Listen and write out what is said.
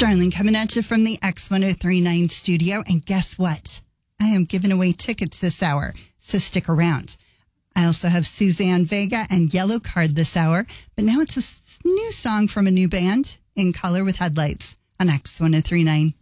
Starling coming at you from the X1039 studio. And guess what? I am giving away tickets this hour, so stick around. I also have Suzanne Vega and Yellow Card this hour, but now it's a new song from a new band, In Color with Headlights, on X1039.